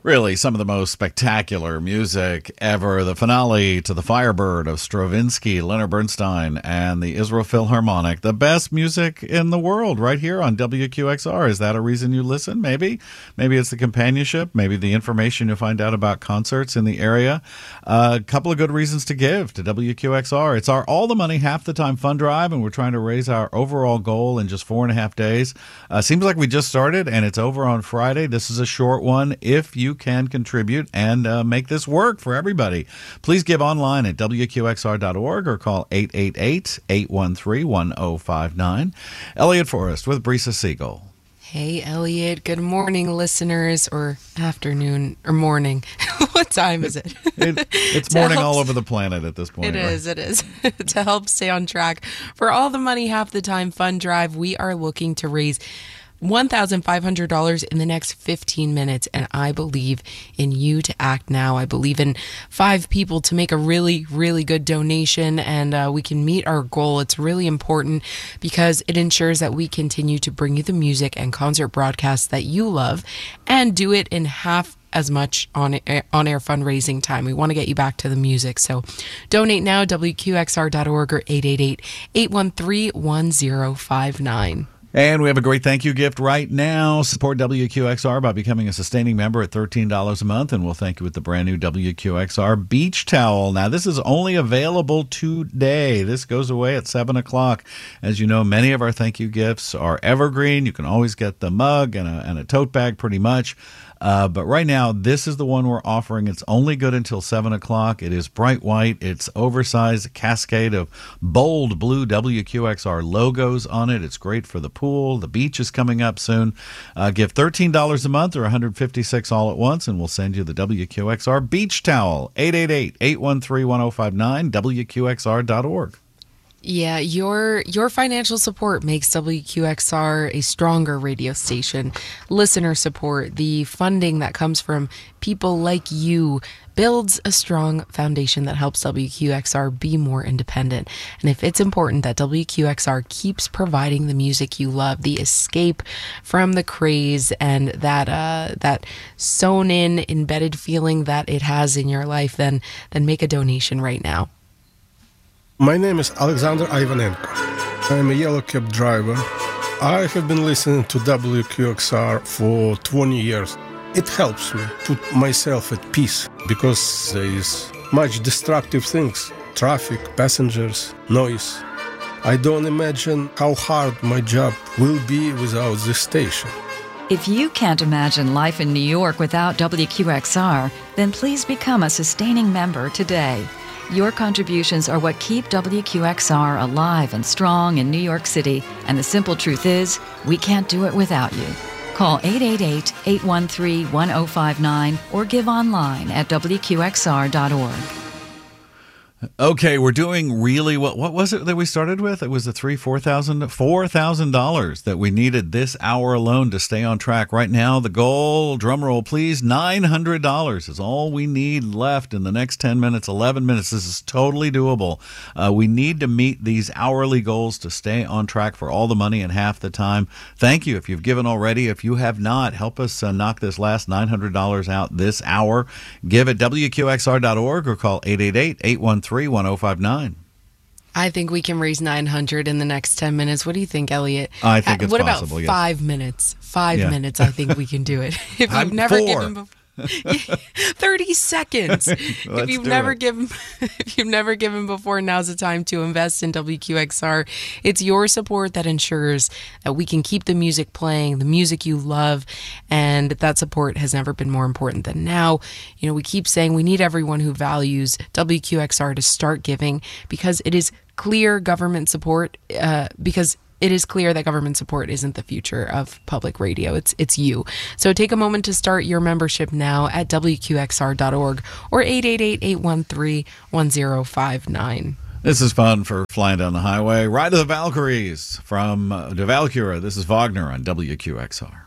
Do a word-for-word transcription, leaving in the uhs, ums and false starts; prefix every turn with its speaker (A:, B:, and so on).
A: Really, some of the most spectacular music ever. The finale to The Firebird of Stravinsky, Leonard Bernstein, and the Israel Philharmonic. The best music in the world right here on W Q X R. Is that a reason you listen? Maybe. Maybe it's the companionship. Maybe the information you find out about concerts in the area. A uh, couple of good reasons to give to W Q X R. It's our All the Money Half the Time fund drive, and we're trying to raise our overall goal in just four and a half days. Uh, seems like we just started, and it's over on Friday. This is a short one. If you can contribute and uh, make this work for everybody, please give online at W Q X R dot org or call eight eight eight, eight one three, one zero five nine. Elliot Forrest with Brisa Siegel.
B: Hey, Elliot. Good morning, listeners, or afternoon, or morning. What time is it?
A: it it's morning help, all over the planet at this point.
B: It
A: right?
B: is, it is. To help stay on track for All the Money Half the Time fund drive, we are looking to raise one thousand five hundred dollars in the next fifteen minutes, and I believe in you to act now. I believe in five people to make a really, really good donation, and uh, we can meet our goal. It's really important because it ensures that we continue to bring you the music and concert broadcasts that you love and do it in half as much on air, on air fundraising time. We want to get you back to the music. So donate now, W Q X R dot org or eight eight eight, eight one three, one zero five nine.
A: And we have a great thank you gift right now. Support W Q X R by becoming a sustaining member at thirteen dollars a month, and we'll thank you with the brand new W Q X R beach towel. Now, this is only available today. This goes away at seven o'clock. As you know, many of our thank you gifts are evergreen. You can always get the mug and a, and a tote bag pretty much. Uh, but right now, this is the one we're offering. It's only good until seven o'clock. It is bright white. It's oversized, cascade of bold blue W Q X R logos on it. It's great for the pool. The beach is coming up soon. Uh, give thirteen dollars a month or one hundred fifty-six dollars all at once, and we'll send you the W Q X R beach towel. eight eight eight, eight one three, one zero five nine, W Q X R dot org.
B: Yeah, your your financial support makes W Q X R a stronger radio station. Listener support, the funding that comes from people like you, builds a strong foundation that helps W Q X R be more independent. And if it's important that W Q X R keeps providing the music you love, the escape from the craze and that uh, that sewn-in, embedded feeling that it has in your life, then then make a donation right now.
C: My name is Alexander Ivanenko. I'm a yellow cab driver. I have been listening to W Q X R for twenty years. It helps me put myself at peace because there is much destructive things, traffic, passengers, noise. I don't imagine how hard my job will be without this station.
D: If you can't imagine life in New York without W Q X R, then please become a sustaining member today. Your contributions are what keep W Q X R alive and strong in New York City, and the simple truth is, we can't do it without you. Call eight eight eight, eight one three, one zero five nine or give online at W Q X R dot org.
A: Okay, we're doing really well. What was it that we started with? It was the three, four thousand, four thousand dollars that we needed this hour alone to stay on track. Right now, the goal, drum roll please, nine hundred dollars is all we need left in the next ten minutes, eleven minutes. This is totally doable. Uh, we need to meet these hourly goals to stay on track for all the money in half the time. Thank you if you've given already. If you have not, help us uh, knock this last nine hundred dollars out this hour. Give at W Q X R dot org or call eight eight eight, eight one three, one zero five nine.
B: I think we can raise nine hundred in the next ten minutes. What do you think, Elliot?
A: I think it's
B: what
A: possible,
B: about
A: yes.
B: five minutes? Five
A: Yeah.
B: minutes, I think we can do it. If
A: I'm
B: you've never
A: four.
B: given before. thirty seconds. If you've never
A: it.
B: given if you've never given before, now's the time to invest in W Q X R. It's your support that ensures that we can keep the music playing, the music you love, and that support has never been more important than now. You know, we keep saying we need everyone who values W Q X R to start giving because it is clear government support uh, because it is clear that government support isn't the future of public radio. It's it's you. So take a moment to start your membership now at W Q X R dot org or eight eight eight, eight one three, one zero five nine.
A: This is fun for flying down the highway. Ride of the Valkyries from uh, De Valkyra. This is Wagner on W Q X R.